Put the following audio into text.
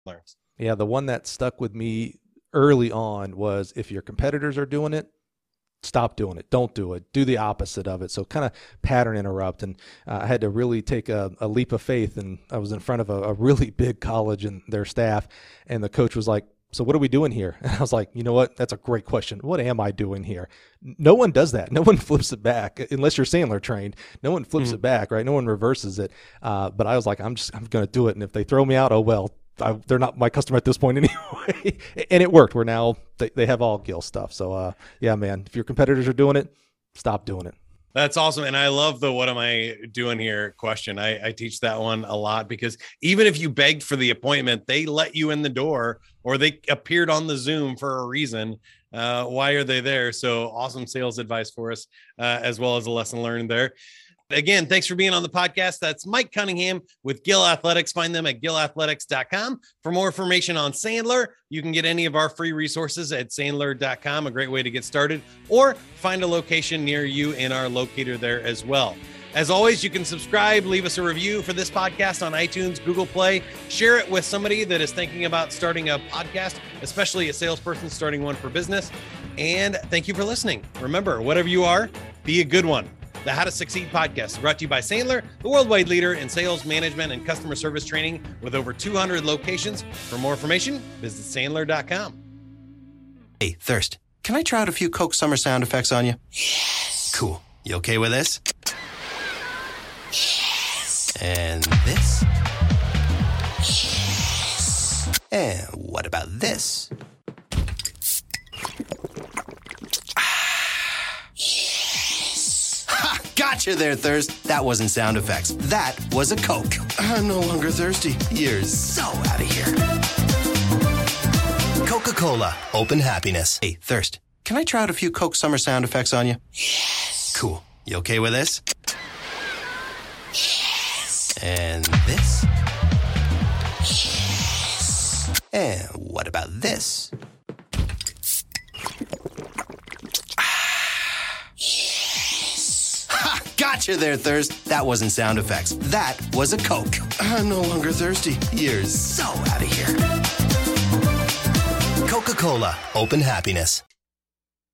learns. Yeah, the one that stuck with me early on was, if your competitors are doing it, stop doing it. Don't do it. Do the opposite of it. So kind of pattern interrupt. And I had to really take a leap of faith. And I was in front of a really big college and their staff. And the coach was like, so what are we doing here? And I was like, you know what? That's a great question. What am I doing here? No one does that. No one flips it back unless you're Sandler trained. No one flips it back, right? No one reverses it. But I was like, I'm going to do it. And if they throw me out, oh, well, they're not my customer at this point anyway. And it worked. We're now, they have all Gil stuff. So yeah, man, if your competitors are doing it, stop doing it. That's awesome. And I love the what am I doing here question. I teach that one a lot, because even if you begged for the appointment, they let you in the door, or they appeared on the Zoom for a reason. Why are they there? So awesome sales advice for us, as well as a lesson learned there. Again, thanks for being on the podcast. That's Mike Cunningham with Gil Athletics. Find them at gilathletics.com. For more information on Sandler, you can get any of our free resources at sandler.com, a great way to get started, or find a location near you in our locator there as well. As always, you can subscribe, leave us a review for this podcast on iTunes, Google Play, share it with somebody that is thinking about starting a podcast, especially a salesperson starting one for business. And thank you for listening. Remember, whatever you are, be a good one. The How to Succeed podcast is brought to you by Sandler, the worldwide leader in sales management and customer service training with over 200 locations. For more information, visit sandler.com. Hey, Thirst, can I try out a few Coke Summer sound effects on you? Yes. Cool. You okay with this? Yes. And this? Yes. And what about this? Gotcha there, Thirst. That wasn't sound effects. That was a Coke. I'm no longer thirsty. You're so out of here. Coca-Cola. Open happiness. Hey, Thirst, can I try out a few Coke Summer sound effects on you? Yes. Cool. You okay with this? Yes. And this? Yes. And what about this? Gotcha there, Thirst. That wasn't sound effects. That was a Coke. I'm no longer thirsty. You're so out of here. Coca-Cola. Open happiness.